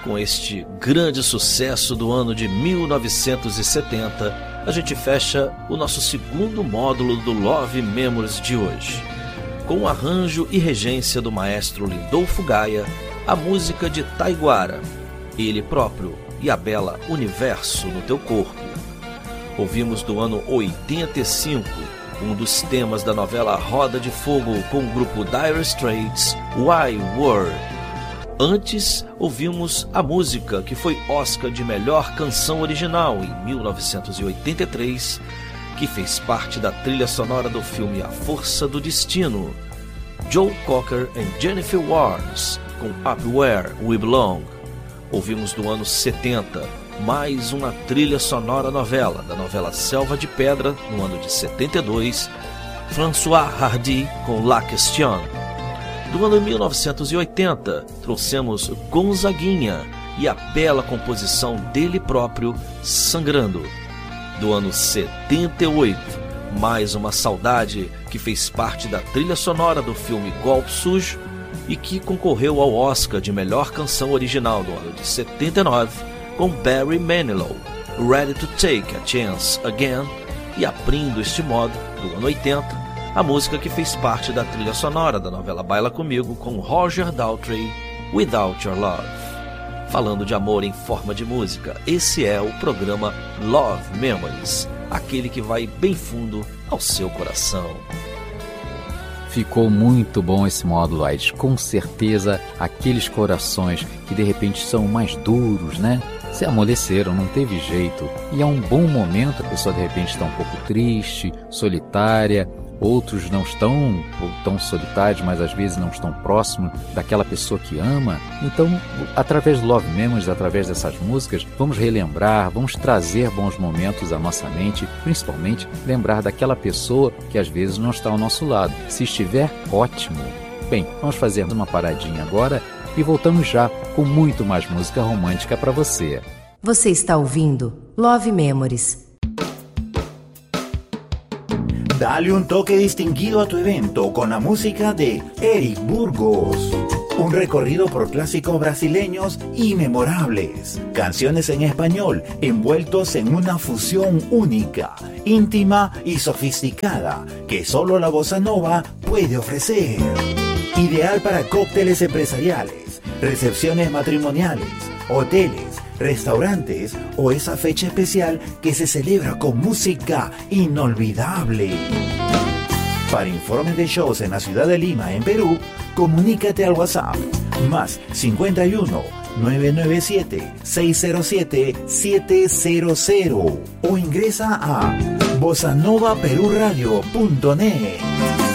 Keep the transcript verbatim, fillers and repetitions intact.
Com este grande sucesso do ano de mil novecentos e setenta, a gente fecha o nosso segundo módulo do Love Memories de hoje. Com o arranjo e regência do maestro Lindolfo Gaia, a música de Taiguara, ele próprio e a bela Universo no Teu Corpo. Ouvimos do ano oitenta e cinco, um dos temas da novela Roda de Fogo com o grupo Dire Straits, Why World. Antes, ouvimos a música que foi Oscar de Melhor Canção Original em mil novecentos e oitenta e três, que fez parte da trilha sonora do filme A Força do Destino, Joe Cocker e Jennifer Warnes, com Up Where We Belong. Ouvimos do ano setenta, mais uma trilha sonora novela, da novela Selva de Pedra, no ano de setenta e dois, François Hardy com La Question. Do ano mil novecentos e oitenta, trouxemos Gonzaguinha e a bela composição dele próprio, Sangrando. Do ano setenta e oito, mais uma saudade que fez parte da trilha sonora do filme Golpe Sujo e que concorreu ao Oscar de Melhor Canção Original do ano de setenta e nove, com Barry Manilow, Ready to Take a Chance Again, e abrindo este modo, do ano oitenta, a música que fez parte da trilha sonora da novela Baila Comigo, com Roger Daltrey, Without Your Love. Falando de amor em forma de música, esse é o programa Love Memories, aquele que vai bem fundo ao seu coração. Ficou muito bom esse módulo, Aires. Com certeza, aqueles corações que de repente são mais duros, né? Se amoleceram, não teve jeito. E é um bom momento, a pessoa de repente está um pouco triste, solitária. Outros não estão tão solitários, mas às vezes não estão próximos daquela pessoa que ama. Então, através do Love Memories, através dessas músicas, vamos relembrar, vamos trazer bons momentos à nossa mente, principalmente lembrar daquela pessoa que às vezes não está ao nosso lado. Se estiver, ótimo. Bem, vamos fazer uma paradinha agora e voltamos já com muito mais música romântica para você. Você está ouvindo Love Memories. Dale un toque distinguido a tu evento con la música de Eric Burgos. Un recorrido por clásicos brasileños y memorables. Canciones en español envueltos en una fusión única, íntima y sofisticada que solo la bossa nova puede ofrecer. Ideal para cócteles empresariales, recepciones matrimoniales, hoteles, restaurantes o esa fecha especial que se celebra con música inolvidable. Para informes de shows en la ciudad de Lima, en Perú, comunícate al WhatsApp más cincuenta y uno, nueve nueve siete, seis cero siete, siete cero cero o ingresa a bossa nova peru radio punto net.